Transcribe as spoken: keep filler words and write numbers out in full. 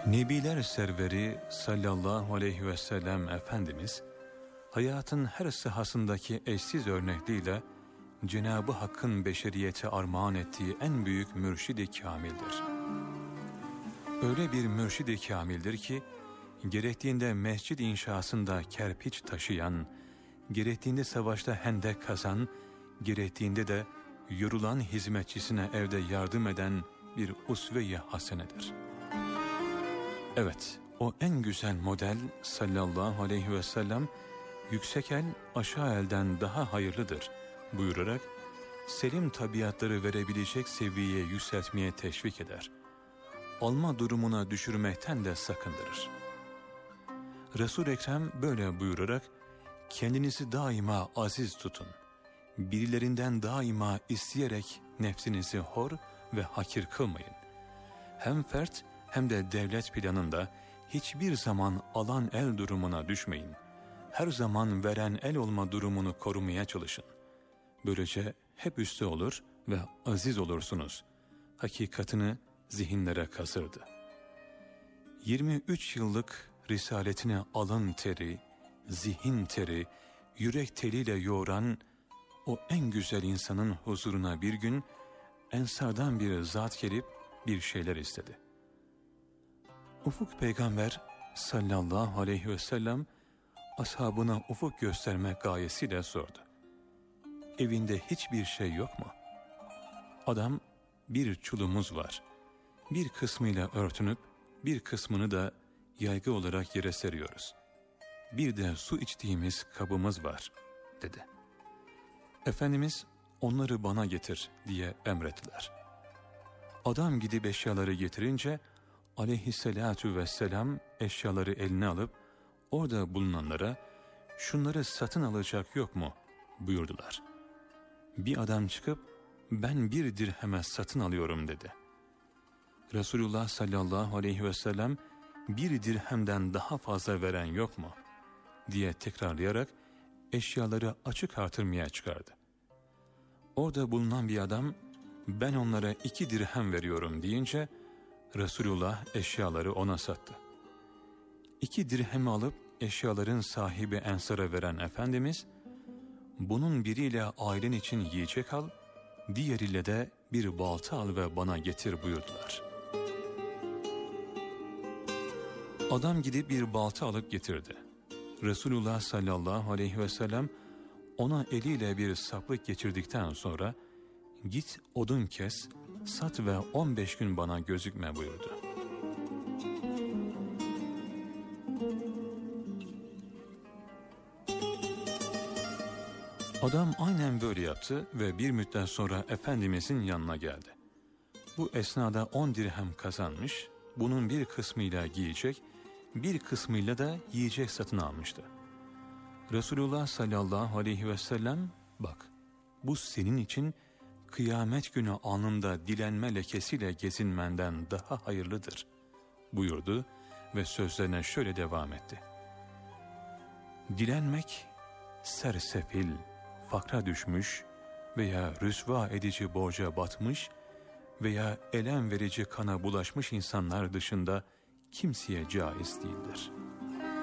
Nebiler serveri sallallahu aleyhi ve sellem Efendimiz, hayatın her sahasındaki eşsiz örnekliğiyle Cenab-ı Hakk'ın beşeriyete armağan ettiği en büyük mürşid-i kâmildir. Öyle bir mürşid-i kâmildir ki, gerektiğinde mescid inşasında kerpiç taşıyan, gerektiğinde savaşta hendek kazan, gerektiğinde de yorulan hizmetçisine evde yardım eden bir usve-i hasenedir. Evet, o en güzel model sallallahu aleyhi ve sellem, yüksek el aşağı elden daha hayırlıdır buyurarak, selim tabiatları verebilecek seviyeye yükseltmeye teşvik eder. Alma durumuna düşürmekten de sakındırır. Resul-i Ekrem böyle buyurarak, kendinizi daima aziz tutun. Birilerinden daima isteyerek nefsinizi hor ve hakir kılmayın. Hem fert hem de devlet planında hiçbir zaman alan el durumuna düşmeyin. Her zaman veren el olma durumunu korumaya çalışın. Böylece hep üstte olur ve aziz olursunuz. Hakikatini zihinlere kazırdı. yirmi üç yıllık risaletine alın teri, zihin teri, yürek teliyle yoğuran o en güzel insanın huzuruna bir gün Ensardan bir zat gelip bir şeyler istedi. Ufuk Peygamber sallallahu aleyhi ve sellem ashabına ufuk göstermek gayesiyle sordu. Evinde hiçbir şey yok mu? Adam, bir çulumuz var. Bir kısmıyla örtünüp bir kısmını da yaygı olarak yere seriyoruz. Bir de su içtiğimiz kabımız var dedi. Efendimiz onları bana getir diye emrettiler. Adam gidip eşyaları getirince aleyhissalatu vesselam eşyaları eline alıp orada bulunanlara şunları satın alacak yok mu buyurdular. Bir adam çıkıp ben bir dirheme satın alıyorum dedi. Resulullah sallallahu aleyhi ve sellem bir dirhemden daha fazla veren yok mu diye tekrarlayarak eşyaları açık artırmaya çıkardı. Orada bulunan bir adam ben onlara iki dirhem veriyorum deyince Resulullah eşyaları ona sattı. İki dirhemi alıp eşyaların sahibi Ensar'a veren Efendimiz, bunun biriyle ailen için yiyecek al, diğeriyle de bir balta al ve bana getir buyurdular. Adam gidip bir balta alıp getirdi. Resulullah sallallahu aleyhi ve sellem ona eliyle bir saplık geçirdikten sonra git odun kes, sat ve on beş gün bana gözükme buyurdu. Adam aynen böyle yaptı ve bir müddet sonra Efendimizin yanına geldi. Bu esnada on dirhem kazanmış, bunun bir kısmıyla giyecek, bir kısmıyla da yiyecek satın almıştı. Resulullah sallallahu aleyhi ve sellem bak bu senin için kıyamet günü alnında dilenme lekesiyle gezinmenden daha hayırlıdır buyurdu ve sözlerine şöyle devam etti. Dilenmek sersefil, fakra düşmüş veya rüsva edici borca batmış veya elem verici kana bulaşmış insanlar dışında kimseye caiz değildir.